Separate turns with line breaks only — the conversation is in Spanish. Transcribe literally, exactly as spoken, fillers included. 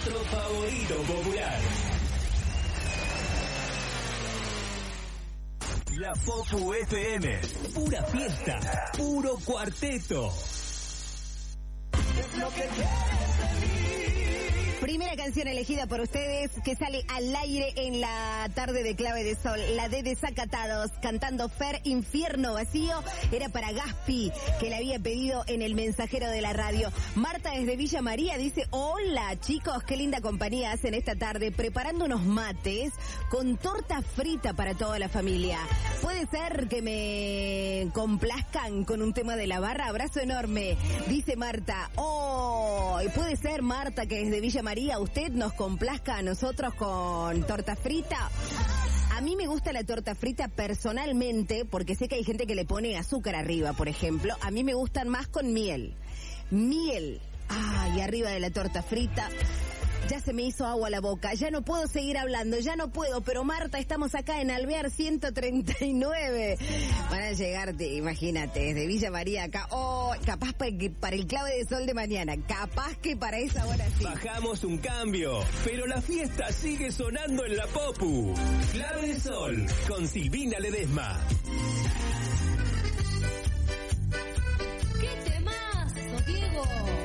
nuestro favorito popular. La Popu F M. Pura fiesta. Puro cuarteto.
Es lo que quieres de mí. Primera canción elegida por ustedes que sale al aire en la tarde de Clave de Sol, la de Desacatados, cantando Fer, Infierno Vacío. Era para Gaspi, que la había pedido en el mensajero de la radio. Marta desde Villa María dice: hola chicos, qué linda compañía hacen esta tarde, preparando unos mates con torta frita para toda la familia. Puede ser que me complazcan con un tema de la barra. Abrazo enorme, dice Marta. Oh, puede ser, Marta, que desde Villa María usted nos complazca a nosotros con torta frita. A mí me gusta la torta frita personalmente, porque sé que hay gente que le pone azúcar arriba, por ejemplo. A mí me gustan más con miel. Miel. Ay, arriba de la torta frita. Ya se me hizo agua la boca, ya no puedo seguir hablando, ya no puedo, pero Marta, estamos acá en Alvear ciento treinta y nueve. Van a llegarte, imagínate, desde Villa María acá, oh, capaz para el, para el Clave de Sol de mañana, capaz que para esa hora sí.
Bajamos un cambio, pero la fiesta sigue sonando en la Popu. Clave de Sol, con Silvina Ledesma.
¡Qué temazo, Diego!